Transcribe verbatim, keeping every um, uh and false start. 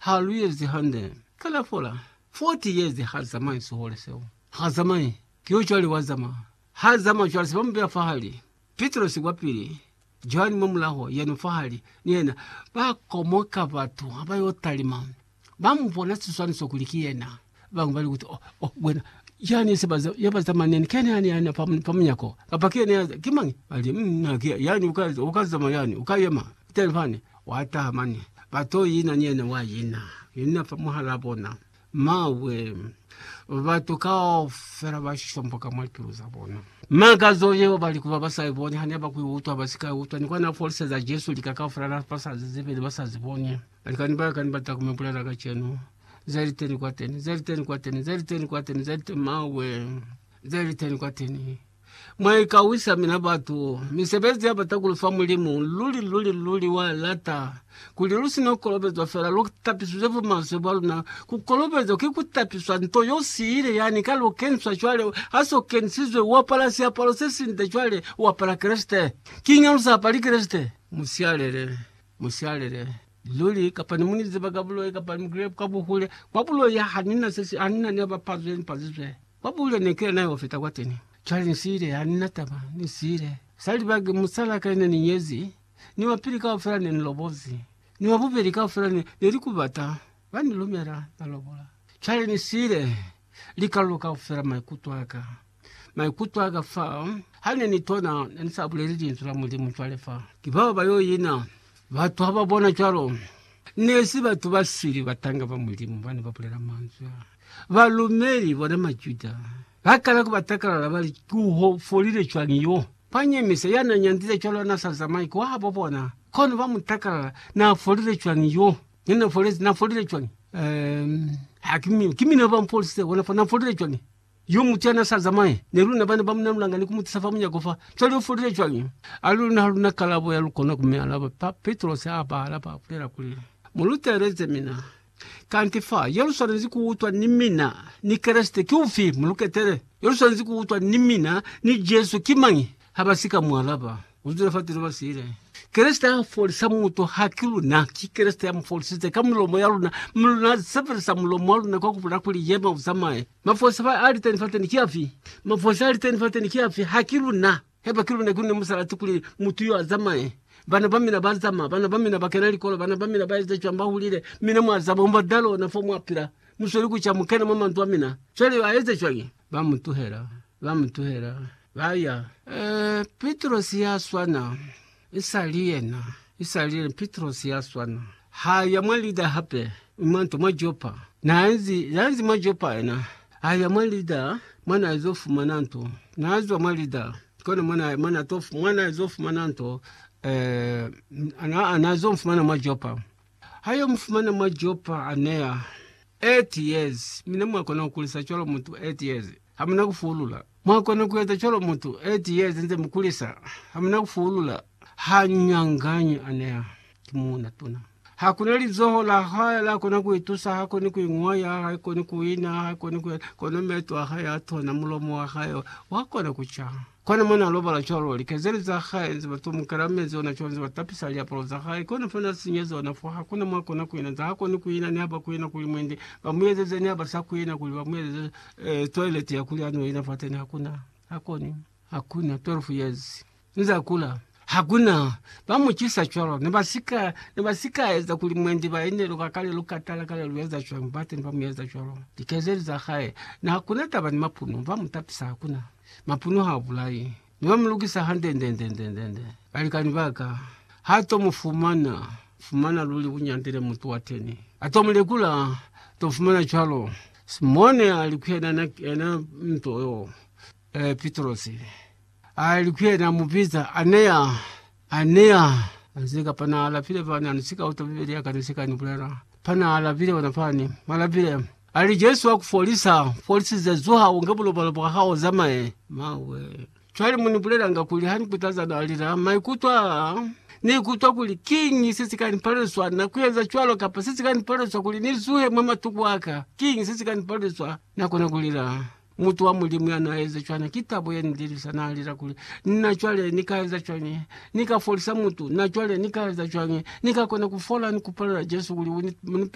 halu years hande kala fola forty years hazamai sohole sewo hazamai kiyo chwali wazama hazama chwali sebambia fahali Petro sigwapili Johani mamulaho yenu fahali niena bakomoka batu abayo talima bamubona siswani sokulikiyena bangu bali kuti oh, oh wena yani sebaza yabaza manene kene yani yani pamunyako apakie ne kimangi bali mnakia yani ukaza ukazama yani ukayema telefone wata mani bato yina niena wayina yina pamuhala bona mawe batu kao fera bashombo kamwe kiruza bona magazo yewo bali kuba basayibone hani abakuyutwa basika utwa ni kwana forces za Jesu likakao fera pasa zibele basazibonye alikaniba kanibata kumepulana gachenu zeri teni kwa teni zeri teni kwa teni zeri teni kwa teni zeri teni mawe zeri teni kwa teni mwaika wisa minabatu misebezi yabata kulufamulimu luli luli luli wa lata kulirusi no kolobezo fera lokutapisu zevu masebalu na kukolobezo kikutapiswa nto yosire yani kalo kenswa chwale aso kensizwe wapala siya palo sesi nte chwale wapala kreste kinyalusa apali kreste musialere musialere luli kapani munize bagabulo kapani mgrep kabuhule babulo ya hanina sesi hanina ne bapazwe pazwe babulo nekela nayo ofita kwateni chali nisire hanina taba nisire sali bag musala kaine ni nyezi ni wapili ka ofrani nlobozi ni wabubeli ka ofrani neri kubata bani lumera nalobola chali nisire likalo ka ofra maikutwaka maikutwaka fa hane ni tona nsabule rijinzura muri mutwale fa kibaba bayo yina batu ababona cyaro nesi batu basiri batanga bamulimu bane bapulera manzwa balumeri bona majuda bakala ko batakala bali kuho folire chwangiyo panyemise yana nyandize cyalo na sazamai ko habo bona kono bamutakala na folire chwangiyo nina folire na folire chwangi um hakimi kimi na bampolise wala na folire chwangi yo mutiana sazamai neruna bane bamnamlanga ni kumutisa famunya gofa cyalo folire chwangi aluna haluna kalabo ya lukona kumela ba Petro se aba alaba fulera kuli mulutereze mina kantifa Yerusalemu zikuutwa ni mina ni Kriste kiufi muluketere Yerusalemu zikuutwa ni mina ni Jesu kimangi habasika mwalaba uzura fatiro basire Kriste afolisa muto hakilu na ki Kriste amfolisite kamulomo yaluna muluna sefer samulomo yaluna kwa kupula kuli yema uzamae mafosa fa aliten fateni kiafi mafosa aliten fateni kiafi hakilu na heba kilu na kunne musalatu kuli mutuyo azamae bana bamina bazama bana bamina bakenali kola bana bamina bayize chamba hulire mina mwazaba mbadalo na fomu apira musori ku chamukena mama ntwa mina chali ayeze chwangi bamutuhera bamutuhera baya eh Petro siyaswana isaliena isaliena Petro siyaswana haya mwalida hape mwanto majopa naanzi naanzi majopa ena haya mwalida mwana azofu mananto naanzo mwalida kono mwana mwana tofu mwana azofu mananto eh ana anazo mfumana majopa hayo mfumana majopa anea eight years mina mwakona kulisa cholo mtu eight years hamna kufulula mwakona kueta cholo mtu eight years nze mkulisa hamna kufulula hanyanganya anea kimuna tuna hakuna lizoho la haya la kuna kuitusa hako ni kuingoya hako ni kuina hako ni kuina metu haya tona mulomo wa hayo wako na kucha kwana mwana loba la cholo likezeli za haya nzi batu mkaramezi wana chonzi watapisa liya polo za haya kwana fana sinyezo wanafu hakuna mwako na kuina za hako ni kuina ni haba kuina kuli mwende bamueze ze ni haba sa kuina kuli bamueze e, toilet ya kuli anu inafateni hakuna hakuni hakuna twelve years nza kula hakuna bamuchisa cholo nebasika nebasika eza kuli mwendi baende lokakale lokatala kale luweza cholo mbate bamueza cholo likezeli za haya na hakuna tabani mapuno bamutapisa hakuna mapuno habulai niwamlugisa hande ndende ndende alikani baka hato mufumana fumana luli kunyandire mtu wateni atomulekula tofumana chalo simone alikwenda na na mtu yo eh Petrosi alikwenda mubiza anea anea anzika pana ala vile bana anisika utovile akanisika nibulera pana ala vile wanafani mala vile ali Jesu akufolisa polisi zezuha ungebulo balo hao zamae mawe chali munibulera ngakuli hani kutaza dalira maikutwa ni kutwa kuli king sisi kani paleswa na kuyeza chwalo kapa sisi kani paleswa kuli nizuhe mama tukwaka king sisi kani paleswa na kona kulira mutu wa mulimu anaeza chwana kitabu ya ndirisa na alira kuli nina chwale nikaeza chwane nika folisa mutu na chwale nikaeza chwane nika kona kufola nikupala Jesu kuli